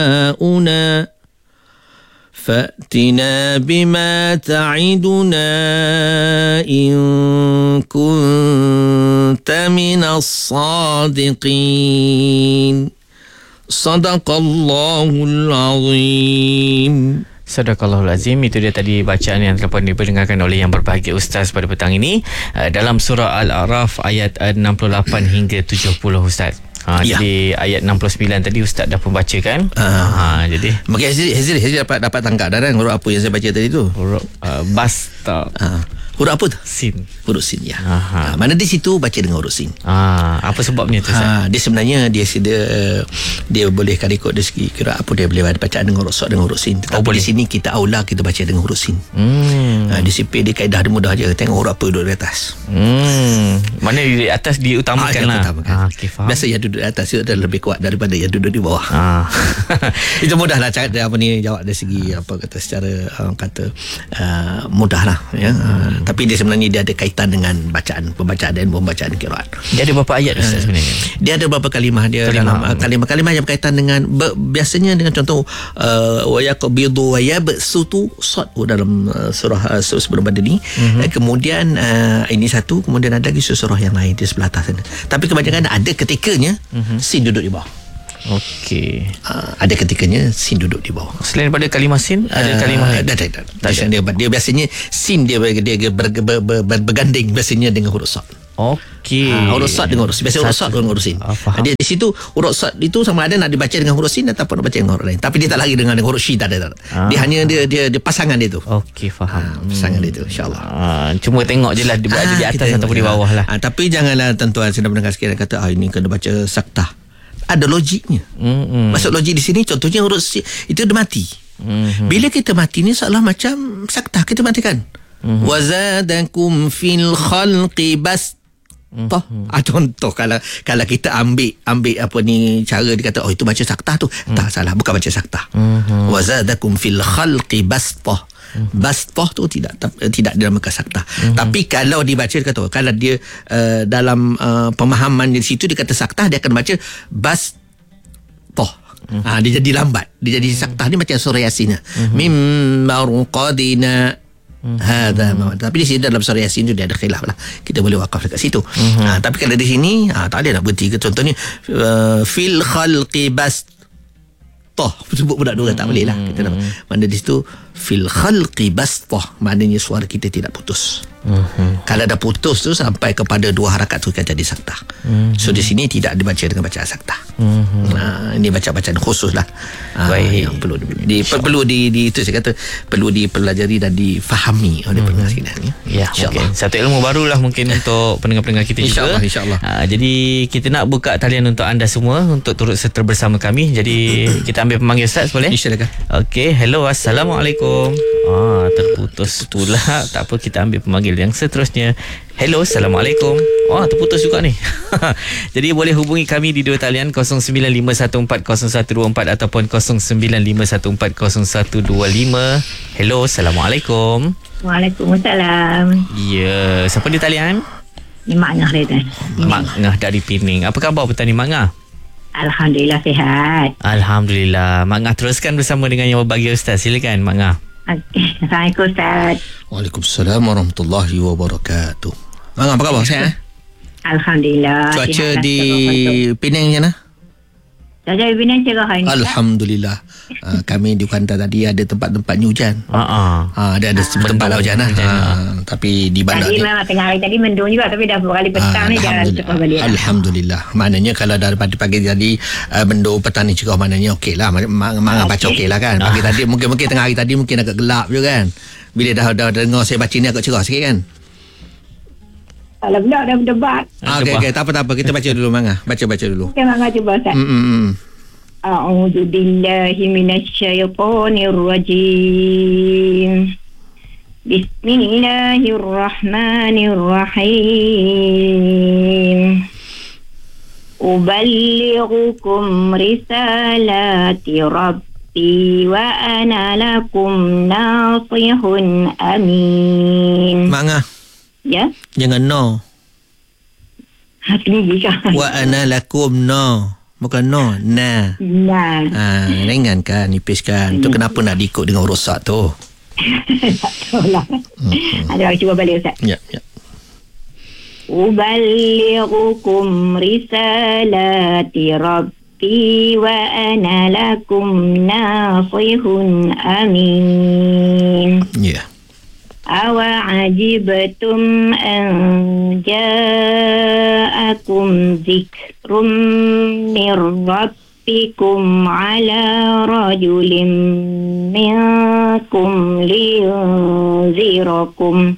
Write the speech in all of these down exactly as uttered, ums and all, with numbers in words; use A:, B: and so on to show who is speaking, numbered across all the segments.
A: آباؤنا فأتنا بما تعدنا إن كنت من الصادقين صدق الله العظيم.
B: Sadaqallahul Azim. Itu dia tadi bacaan yang telah diperdengarkan oleh yang berbahagia Ustaz pada petang ini uh, dalam surah Al-A'raf ayat uh, enam puluh lapan hingga tujuh puluh Ustaz. Ha, ya. Jadi ayat enam puluh sembilan tadi Ustaz dah pun baca kan? Uh, ha, jadi
A: mungkin Hazri, Hazri, Hazri dapat, dapat tangkap dah kan huruf apa yang saya baca tadi tu?
B: Huruf uh, basta.
A: Uh, huruf apa tu?
B: Sin.
A: Huruf sin, ya. Uh, mana di situ baca dengan huruf sin.
B: Uh, apa sebabnya tu Ustaz?
A: Uh, dia sebenarnya dia, dia dia boleh kan ikut dari segi kira apa dia boleh bacaan dengan huruf sod dengan huruf sin. Tetapi oh, di sini kita aula kita baca dengan huruf sin. Hmm. Uh, di sipil dia kaedah dia mudah je. Tengok huruf apa duduk di atas.
B: Hmm. Mana di atas diutamakan ah, lah.
A: Utamakan. Ah, okay, faham. Biasa yang duduk di atas itu adalah lebih kuat daripada yang duduk di bawah. Ah. Itu mudahlah cakap apa ni jawab dari segi apa kata secara uh, kata uh, mudahlah ya. Hmm. Uh, tapi dia sebenarnya dia ada kaitan dengan bacaan pembacaan dan pembacaan qiraat.
B: Dia ada berapa ayat Ustaz sebenarnya?
A: Dia ada beberapa kalimah dia kalimah. dalam uh, kalimah-kalimah yang berkaitan dengan ber, biasanya dengan contoh wa yaqbidu wa yabsutu sad dalam uh, surah uh, sebelum pada ni. Mm-hmm. Kemudian uh, ini satu, kemudian ada lagi surah yang lain di sebelah atas sana. Tapi kebanyakan ada ketikanya mm-hmm. sin duduk di bawah. Okey. Uh, ada ketikanya sin duduk di bawah.
B: Selain daripada kalimah sin ada kalimah lain?
A: Ada ada. Dia, dia biasanya sin dia dia ber, ber, ber, ber, berganding biasanya dengan huruf sad.
B: Okey.
A: Ha, huruf sad dengan huruf sin. Biasa huruf sad dengan huruf sin. Oh, dia di situ huruf sad itu sama ada nak dibaca dengan huruf sin ataupun nak baca dengan huruf lain. Tapi dia tak lagi dengan huruf shin tak ada. Tak. Ah. Dia hanya dia, dia dia pasangan dia tu.
B: Okey, faham.
A: Ha, pasangan dia tu insya-Allah.
B: Ha, cuma tengok je lah dia berada ha, di atas ataupun di bawah lah.
A: Ha, tapi janganlah tuan-tuan sedang mendengar sekalian kata ah ini kena baca saktah. Ada logiknya. Mm-hmm. Maksud logik di sini contohnya huruf sin itu dia mati. Mm-hmm. Bila kita mati ni seolah macam saktah kita matikan. Mm-hmm. Wa zadakum fil khalqi bas toh mm-hmm. ah, contoh kalau kalau kita ambil ambil apa ni cara dia kata oh itu baca saktah tu mm. tak salah bukan baca saktah mm-hmm. wazadakum fil khalqi bastah mm-hmm. bastah tu tidak tidak dinamakan saktah mm-hmm. tapi kalau dibaca dia kata kalau dia uh, dalam uh, pemahaman di situ dia kata saktah dia akan baca bastah mm-hmm. ah, dia jadi lambat dia jadi mm-hmm. saktah ni macam surah Yasin mm-hmm. mim marqadina Hmm. Hada, hmm. Tapi di sini dalam surah Yasin tu dia ada khilaf lah. Kita boleh wakaf dekat situ. Hmm. Ha, tapi kalau di sini ha, tak ada nak berhenti ke. Contohnya uh, fil khalqi bas toh sebut budak dua tak boleh lah. Kita nak, mana di situ fil khalqi bas toh maknanya suara kita tidak putus. Mm-hmm. Kalau dah putus tu sampai kepada dua harakat tu kan jadi saktah. Mm-hmm. So di sini tidak dibaca dengan bacaan saktah. Mm-hmm. Nah, ini baca-bacaan khusus lah. Baik. Yang perlu di, perlu di, di itu saya kata perlu dipelajari dan difahami oleh mm-hmm. pendengar sekalian. Ya,
B: insya-Allah. Okay. Satu ilmu barulah mungkin untuk pendengar-pendengar kita
A: insya-Allah,
B: juga.
A: Insya-Allah.
B: Uh, jadi kita nak buka talian untuk anda semua untuk turut serta bersama kami. Jadi kita ambil pemanggil Ustaz boleh?
A: Silakan.
B: Okey, hello, assalamualaikum. Ah, terputus pula. Tak apa, kita ambil pemanggil yang seterusnya. Hello, assalamualaikum. Wah, oh, terputus juga ni. Jadi boleh hubungi kami di dua talian kosong sembilan lima satu empat kosong satu dua empat ataupun kosong sembilan lima satu empat kosong satu dua lima. Hello, assalamualaikum.
C: Waalaikumsalam.
B: Ya, siapa di talian?
C: Ni Mak Ngah dari
B: Mak Ngah dari Pening. Apa khabar petani Mak Ngah?
C: Alhamdulillah sihat.
B: Alhamdulillah. Mak Ngah teruskan bersama dengan yang berbahagia Ustaz. Silakan Mak Ngah.
C: Assalamualaikum Ustaz.
A: Waalaikumsalam warahmatullahi wabarakatuh. Mak Ngah apa khabar? Sihat?
C: Alhamdulillah.
A: Cuaca di Penang macam mana?
C: Cuaca di Penang cerah hari ni.
A: Alhamdulillah. Uh, kami di Kuantan tadi ada tempat-tempat ni hujan.
B: Ha ah.
A: Uh, ada ada uh, tempat lah hujan lah. Uh, tapi di bandar
C: tadi memang tengah hari tadi mendung juga tapi dah beberapa kali petang uh, ni jangan cepat balik.
A: Alhamdulillah. Maknanya kalau dari pagi-pagi tadi uh, mendung petang ni cerah maknanya okey lah. Mak baca okey lah kan. Pagi tadi mungkin-mungkin tengah hari tadi mungkin agak gelap je kan. Bila dah dah dengar saya baca ni agak cerah sikit kan.
C: Kalau pula dah berdebat.
A: Okey okey tak apa tak apa kita baca dulu Mangah. Baca-baca dulu.
C: Okey Mangah cuba Ustaz.
A: Hmm.
C: A'udzu billahi minasyaitonir rajim. Bismillahirrahmanirrahim. Uballighukum risalati rabbi wa ana lakum nasihun amin.
A: Mangah.
C: Ya?
A: Jangan no.
C: Hati ni kan.
A: Wa ana lakum no. Bukan no, na.
C: Nah.
A: Ah, ringan kan, nipis kan. Tu kenapa nak diikut dengan huruf sa tu?
C: Tak tahu lah. Ada cuba balik Ustaz.
A: Ya, ya.
C: Uballighukum risalati Rabbi wa ana lakum nasihun amin.
A: Ya.
C: Awa ajibtum an ja'akum zikrum mir rabbikum ala rajulin minkum liyunzirakum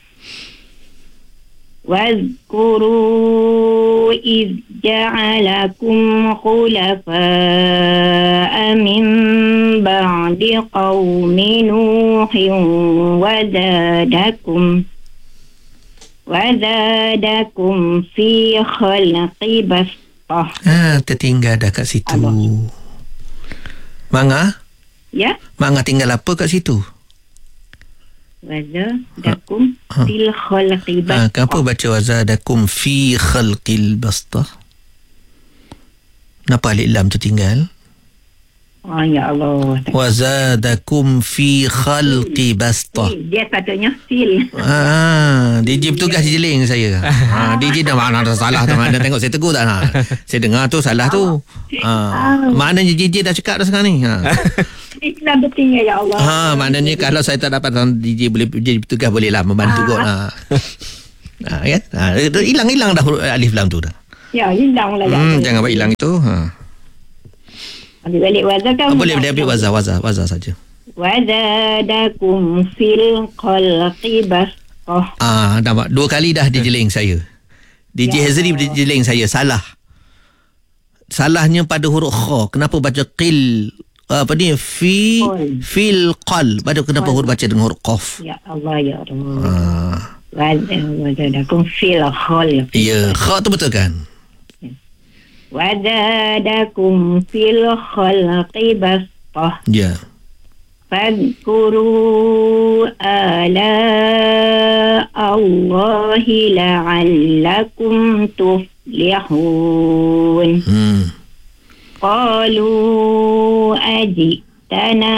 C: واذكروا إذ جعلكم خلفاء من بعد قوم نوح وزادكم وزادكم في خلق بسطة.
A: Ah, tertinggal dah kat situ.
C: Allah.
A: Manga?
C: Ya.
A: Manga tinggal apa kat situ?
C: Wazadakum
A: Ha.
C: fil khalqi
A: Ah,
C: bastah.
A: kenapa baca wazadakum fi khalqil bastah? Kenapa alif lam tu tinggal?
C: Oh ya Allah.
A: Wazadakum fi khalqi bastah.
C: Dia patutnya fil.
A: Ah, D J bertugas di jeling saya. Ah, D J dah mana ada salah tu. Mana tengok saya tegur tak nak. Saya dengar tu salah tu. Ah, maknanya D J dah cakap dah sekarang ni. Ha.
C: Islam betul ya Allah.
A: Ha, maknanya kalau saya tak dapat D J boleh jadi bertugas boleh lah membantu kot. Ha. Ha, kan? Ha, hilang-hilang dah huruf alif lam tu dah.
C: Ya, hilang lah.
A: Hmm, jangan buat hilang itu. Ha.
C: Ambil balik wazah kan.
A: Ah, boleh boleh ambil wazah wazah wazah saja.
C: Wazadakum fil khalqi bastah.
A: Ah, nampak dua kali dah dijeling saya. D J
C: Ya.
A: Hazri dijeling saya salah. Salahnya pada huruf kha. Kenapa baca qil? Apa ni? Fi
C: Qal.
A: fil qal. Pada kenapa huruf baca dengan huruf qaf?
C: Ya Allah ya Allah.
A: Ah,
C: Wazadakum fil khalqi.
A: ya, kha tu betul kan?
C: Wazadakum fil khalqi bastah.
A: Ya.
C: Fadhkuru ala Allahi la'allakum tuflihun.
A: Hmm.
C: Qalu ajitana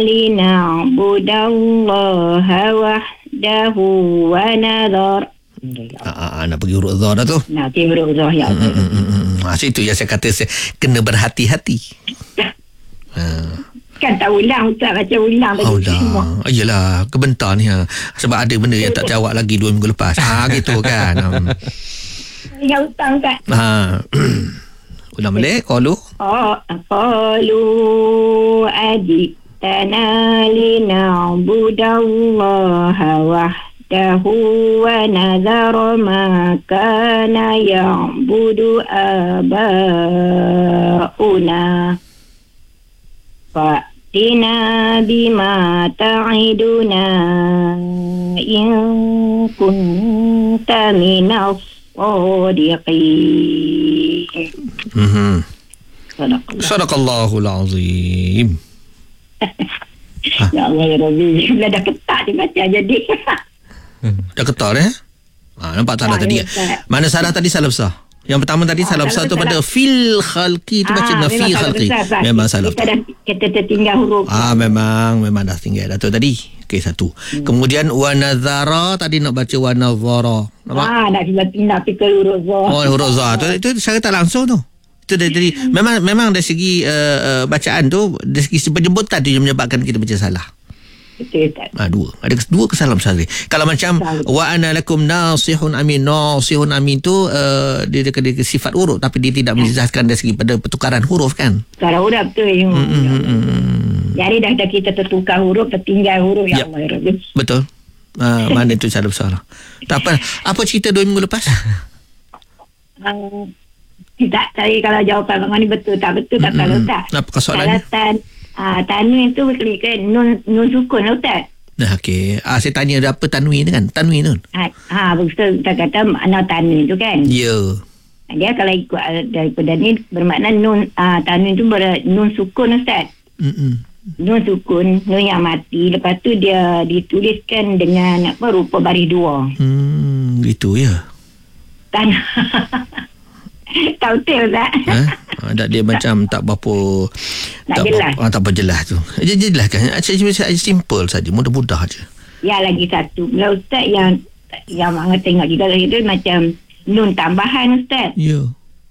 C: lina'budallaha wahdahu wa nadhar.
A: Ah, ah, nak pergi huruf dha dah tu.
C: Nak kira uzah ya
A: Hmm, hmm, hmm, hmm. Ah, situ yang saya kata saya kena berhati-hati. Ha.
C: Kan tak ulang Ustaz, baca ulang lagi
A: Oh
C: semua.
A: lah. Yelah, kebentar ni ha. Sebab ada benda yang tak jawab lagi dua minggu lepas. Ha, gitu kan. Hmm.
C: Ingat hutang Ustaz.
A: Ha. Ulang balik. Qalu.
C: Oh, qalu ajitana lina'budallaha wahdahu wa nadhara ma kana ya'budu aba'una fa'tina bima ta'iduna in kunta minas sadiqin.
A: Mhm.
C: Sadaqallah.
A: Sadaqallahul azim.
C: Ya Allah ya Rabbi. Bila dah ketak dia baca jadi.
A: Dah ketar eh? Ha, nampak salah
C: Tak,
A: tadi.
C: ya, Ustaz.
A: Mana salah tadi salah besar? Yang pertama tadi
C: Ah,
A: salah
C: salah
A: besar tu
C: besar
A: pada
C: lah.
A: fil khalqi tu baca dengan fi khalqi. Memang salah.
C: Kita dah kita tertinggal huruf.
A: Ah, memang memang dah tinggal dah tu tadi. Okey, satu. Hmm. Kemudian wa nadhara tadi nak baca wa nadhara. Nampak?
C: Ah, nak cuba pindah pikir huruf zah.
A: Oh, huruf za tu itu secara tak langsung tu. Itu dari, dari memang memang dari segi uh, uh, bacaan tu, dari segi penjemputan tu yang menyebabkan kita baca salah.
C: Betul Ustaz.
A: Ha, dua. Ada dua kesalahan besar ni. Kalau macam
C: Salah.
A: wa ana lakum nasihun amin. Nasihun amin tu uh, dia, dia, dia, dia sifat huruf tapi dia tidak menjelaskan dari segi pada pertukaran huruf kan.
C: Cara huruf tu yang
A: Hmm, hmm, hmm.
C: jadi dah, dah kita tertukar huruf, tertinggal huruf. Ya
A: Yep.
C: Allah ya Rabbi.
A: Betul. Uh, mana itu salah besar. Tak apa. Apa cerita dua minggu lepas?
C: Um, tak tadi kalau jawapan Abang ni betul tak betul tak tahu
A: Mm-mm.
C: Ustaz.
A: Apa soalannya?
C: Kalau tan, uh, tanwin tu klik ke nun, nun sukun lah Ustaz.
A: Nah, okey. Ah, saya tanya ada apa tanwin tu kan? Tanwin tu.
C: Ha, ha betul kita kata makna tanwin tu kan.
A: Ya.
C: Dia kalau ikut uh, daripada ni bermakna nun uh, tanwin tu ber, nun sukun Ustaz.
A: Mm-mm.
C: Nun sukun, nun yang mati. Lepas tu dia dituliskan dengan apa rupa baris dua.
A: Hmm, gitu ya.
C: Tan Tahu betul tak?
A: Ha? Ha, tak dia macam tak berapa
C: Tak jelas.
A: berapa, ah, tak apa jelas tu. Dia jelaskan. Saya simple saja, mudah-mudah aja.
C: Ya, lagi satu. Kalau Ustaz yang yang Mak tengok juga itu macam nun tambahan Ustaz.
A: Ya.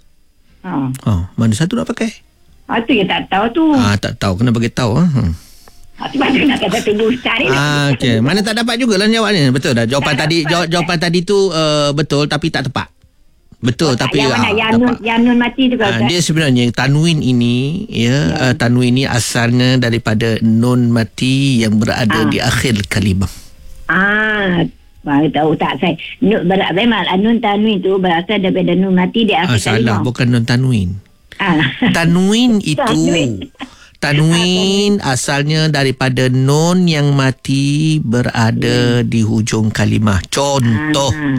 C: Ha.
A: Ha, mana satu nak pakai?
C: Ha, tu yang tak tahu tu.
A: Ah, tak tahu, kena bagi tahu ah. Ha.
C: Ha, tu macam nak kata tunggu Ustaz ni.
A: Ah, okey. Mana tak dapat jugalah jawabnya. Betul dah. Jawapan
C: Tak
A: tadi
C: dapat,
A: jawab,
C: Ustaz.
A: jawapan tadi tu uh, betul tapi tak tepat. Betul
C: Oh, tak,
A: tapi
C: yang mana?
A: ah,
C: Yang
A: tak
C: nun,
A: tepat.
C: yang nun mati tu kan
A: Ah,
C: Ustaz?
A: dia sebenarnya tanwin ini ya,
C: Ya.
A: uh, tanwin ini asalnya daripada nun mati yang berada
C: Ah.
A: di akhir kalimah.
C: Ah, baru tahu tak saya. Nun berat memang nun tanwin tu berasal daripada nun mati di
A: Ah,
C: akhir
A: salah,
C: kalimah.
A: bukan nun tanwin.
C: Ah.
A: Tanwin itu
C: Tanwin.
A: tanwin asalnya daripada nun yang mati berada di hujung kalimah. Contoh
C: Ah,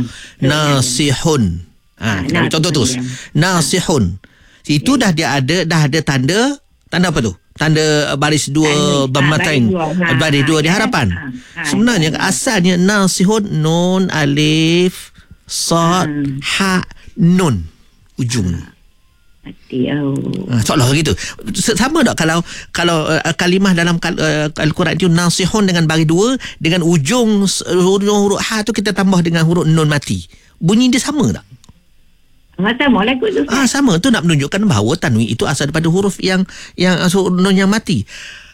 A: nasihun. Ha,
C: Ah,
A: kita ambil contoh terus.
C: nasihun.
A: Nasihun. Itu dah dia ada dah ada tanda tanda apa tu? Tanda uh, baris dua
C: Tanwin. Ah,
A: dhammatain.
C: baris dua. Ha,
A: Baris
C: ha,
A: dua di
C: ya.
A: harapan.
C: Ha, ha,
A: Sebenarnya
C: ya.
A: asalnya nasihun nun alif sad
C: Hmm.
A: ha nun ujung.
C: Mati. Oh.
A: Ha, seolah gitu. S- Sama tak kalau kalau uh, kalimah dalam kal- uh, Al-Quran itu nasihun dengan baris dua dengan ujung s- huruf, huruf ha tu kita tambah dengan huruf nun mati. Bunyi dia sama tak?
C: Masa mau lah kot tu.
A: Ah, sama tu nak menunjukkan bahawa tanwin itu asal daripada huruf yang yang asal nun yang mati.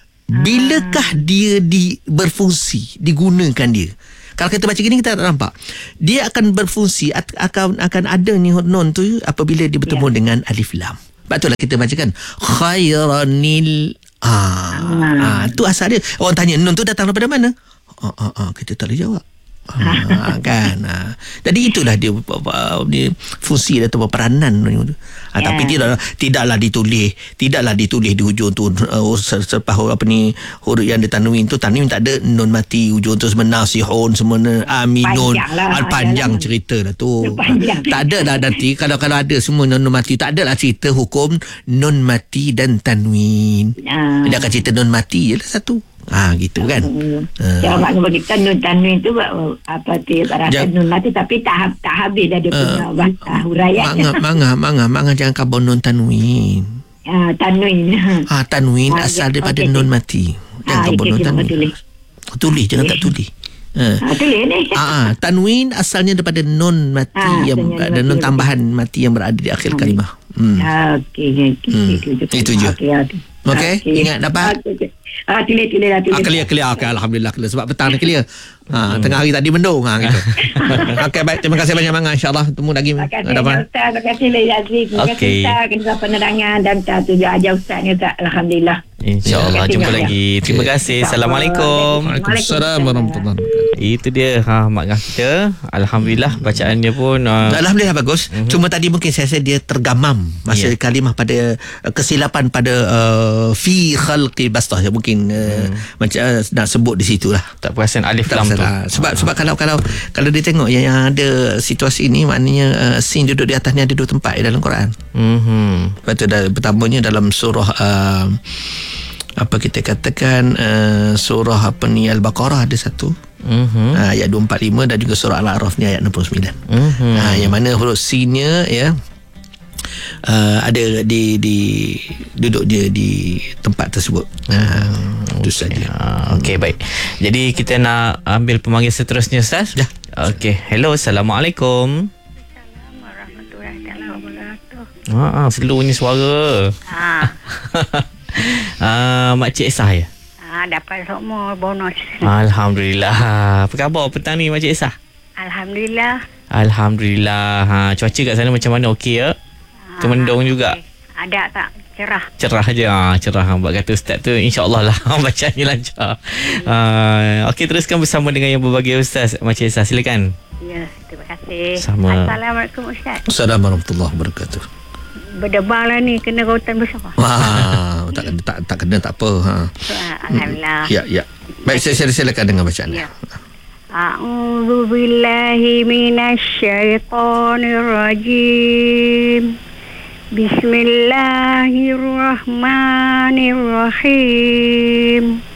A: Bilakah dia di berfungsi, digunakan dia? Kalau kita baca gini kita tak nampak. Dia akan berfungsi at- akan akan adanya nun tu apabila dia bertemu
C: Ya.
A: dengan alif lam. Sebab itulah kita bacakan khairanil ah. Ah, tu asal dia. Orang tanya nun tu datang daripada mana? Ah, ah, ah, kita tak boleh jawab. Ha, kan ha. Jadi itulah dia, dia fungsi atau peranan ha,
C: Ya.
A: tapi tidaklah tidaklah ditulis tidaklah ditulis di hujung tu uh, selepas apa ni huruf yang ditanwin tu tanwin tak ada nun mati hujung tu menasihun semua aminun
C: Panjang lah.
A: al panjang
C: Yalah.
A: cerita lah tu.
C: Panjang.
A: Tak ada dah nanti kalau kalau ada semua nun mati tak ada lah cerita hukum nun mati dan tanwin.
C: Ah.
A: Dia akan cerita nun mati je lah satu. Ah gitu kan.
C: Hmm.
A: Ah.
C: Cara makna bagi kita nun tanwin tu uh, apa tu berasal
A: Jap.
C: nun mati tapi tak tak habis dah dia punya
A: Ah.
C: bahasa huraian.
A: Mangah, mangah, mangah, mangah jangan kabur nun tanwin.
C: Ah, tanwin.
A: Ah, tanwin
C: Ah,
A: asal
C: ya.
A: daripada
C: Okey,
A: nun
C: okey.
A: mati. Jangan
C: Ah,
A: kabur
C: okey,
A: nun
C: kita
A: tanwin.
C: tulis.
A: Tulis, jangan tak tulis. Ha.
C: Ah, tulis ni.
A: Ah, ah, tanwin asalnya daripada nun mati
C: Ah,
A: yang
C: asalnya
A: ada
C: nun
A: nun
C: mati.
A: tambahan mati yang berada di akhir kalimah. Hmm.
C: Ah, okey, okey.
A: Hmm,
C: Itu je.
A: itu je.
C: Okey, okey.
A: Okey, ingat dapat?
C: Okey, okey. Ah, tulis, tulis lah, tulis.
A: Ah, clear, clear. Okey, alhamdulillah clear. Sebab petang dah clear. Ha, tengah hari tadi mendung. Ha, gitu. Okey, baik. Terima kasih banyak, Mangah. InsyaAllah temu lagi.
C: Terima kasih
A: Hadapan.
C: Ustaz. Terima kasih Lay Aziz. Terima kasih
B: Okey.
C: Ustaz kerana penerangan dan tu ajar Ustaz ni Ustaz. Alhamdulillah.
B: InsyaAllah
C: Ya.
B: jumpa lagi. Terima kasih. Assalamualaikum.
A: Waalaikumsalam warahmatullahi wabarakatuh.
B: Itu dia ha, mak ngah kita. Alhamdulillah bacaannya pun uh,
A: Alhamdulillah bagus. Mm-hmm. Cuma tadi mungkin saya rasa dia tergamam masa
B: Ya.
A: kalimah pada uh, kesilapan pada uh, fi khalqi bastah. Mungkin uh,
B: Hmm.
A: macam uh, nak sebut di situlah.
B: tak perasan alif
A: Tak
B: lam tu.
A: salah. Sebab sebab kalau kalau kalau dia tengok yang, yang ada situasi ini maknanya uh, sin duduk di atas ni ada dua tempat di dalam Quran.
B: Mhm.
A: Lepas tu dah, pertamanya dalam surah uh, apa kita katakan uh, surah apa ni Al-Baqarah ada satu.
B: Mhm.
A: Uh, ayat dua empat lima dan juga surah Al-A'raf ni ayat enam puluh sembilan.
B: Mhm.
A: Ha, yang mana huruf sinnya ya uh, ada di di duduk dia di tempat tersebut. Ha, itu saja.
B: Ah, Okey, baik. Jadi kita nak ambil pemanggil seterusnya, Ustaz.
A: Ya.
B: Okey. Hello, Assalamualaikum.
C: Warahmatullahi wabarakatuh.
B: Ha, ah, slow ni suara.
C: Ah,
B: Ah, Mak Cik Esah ya?
C: ah dapat semua bonus.
B: Alhamdulillah. Apa khabar petang ni Mak Cik Esah?
C: Alhamdulillah.
B: Alhamdulillah. Ha, cuaca kat sana macam mana? Okey ya? Ke mendung juga?
C: Ada tak cerah?
B: Cerah je. Ha, cerah. Buat kata Ustaz tu insya-Allah lah bacaannya lancar. Ha, okey, teruskan bersama dengan yang berbahagia Ustaz. Mak Cik Esah, silakan.
C: Ya, terima kasih.
B: Sama.
C: Assalamualaikum Ustaz.
A: Assalamualaikum warahmatullahi wabarakatuh.
C: Berdebar lah ni kena rautan besar.
A: Wah, tak kena tak, tak kena tak apa ha.
C: Alhamdulillah.
A: Ya, ya. Baik, saya saya silakan dengan bacaan.
C: Ya. A'udzu billahi minasyaitonir rajim. Bismillahirrahmanirrahim.